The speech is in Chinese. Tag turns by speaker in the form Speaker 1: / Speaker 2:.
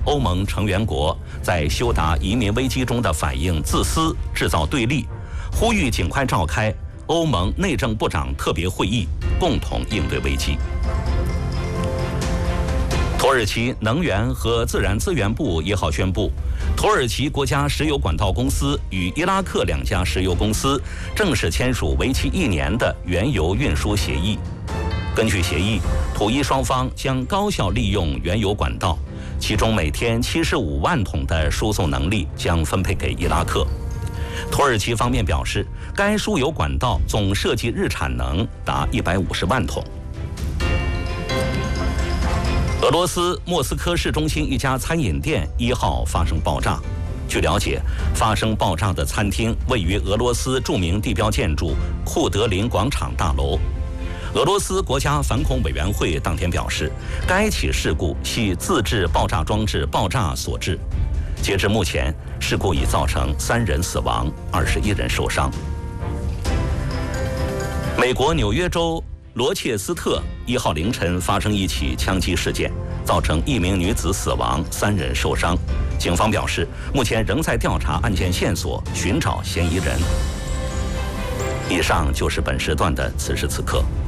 Speaker 1: 欧盟成员国在修达移民危机中的反应自私，制造对立，呼吁尽快召开欧盟内政部长特别会议，共同应对危机。土耳其能源和自然资源部1号宣布，土耳其国家石油管道公司与伊拉克2家石油公司正式签署为期1年的原油运输协议。根据协议，土伊双方将高效利用原油管道，其中每天75万桶的输送能力将分配给伊拉克。土耳其方面表示，该输油管道总设计日产能达150万桶。俄罗斯莫斯科市中心一家餐饮店1号发生爆炸。据了解，发生爆炸的餐厅位于俄罗斯著名地标建筑库德林广场大楼。俄罗斯国家反恐委员会当天表示，该起事故系自制爆炸装置爆炸所致。截至目前，事故已造成3人死亡，21人受伤。美国纽约州罗切斯特1号凌晨发生一起枪击事件，造成1名女子死亡，3人受伤。警方表示，目前仍在调查案件线索，寻找嫌疑人。以上就是本时段的此时此刻。